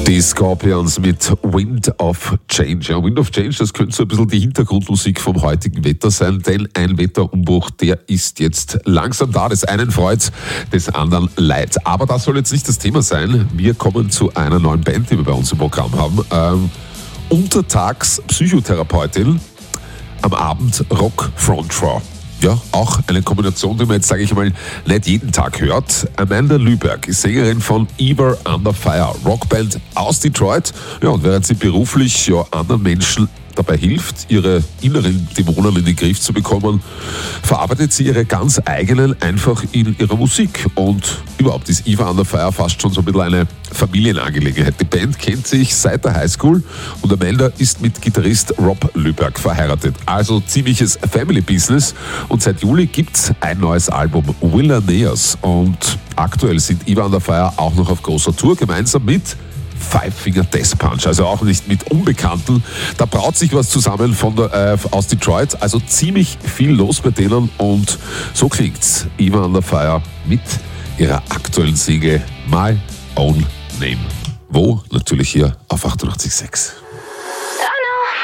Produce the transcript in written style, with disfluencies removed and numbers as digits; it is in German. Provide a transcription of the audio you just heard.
Die Scorpions mit Wind of Change. Ja, Wind of Change, das könnte so ein bisschen die Hintergrundmusik vom heutigen Wetter sein, denn ein Wetterumbruch, der ist jetzt langsam da. Des einen freut, des anderen leid. Aber das soll jetzt nicht das Thema sein. Wir kommen zu einer neuen Band, die wir bei uns im Programm haben. Untertags Psychotherapeutin, am Abend Rock Frontfrau. Ja, auch eine Kombination, die man jetzt, sage ich mal, nicht jeden Tag hört. Amanda Lüberg ist Sängerin von Ever Under Fire, Rockband aus Detroit. Ja, und während sie beruflich anderen Menschen dabei hilft, ihre inneren Dämonen in den Griff zu bekommen, verarbeitet sie ihre ganz eigenen einfach in ihrer Musik. Und überhaupt ist Ever Under Fire fast schon so ein bisschen eine Familienangelegenheit. Die Band kennt sich seit der Highschool und Amanda ist mit Gitarrist Rob Lüberg verheiratet. Also ziemliches Family-Business. Und seit Juli gibt's ein neues Album, Villaneers. Und aktuell sind Ever Under Fire auch noch auf großer Tour, gemeinsam mit Five Finger Death Punch, also auch nicht mit Unbekannten. Da braut sich was zusammen aus Detroit, also ziemlich viel los bei denen und so klingt's. Ever Under Fire mit ihrer aktuellen Single My Own Name. Wo? Natürlich hier auf 88.6.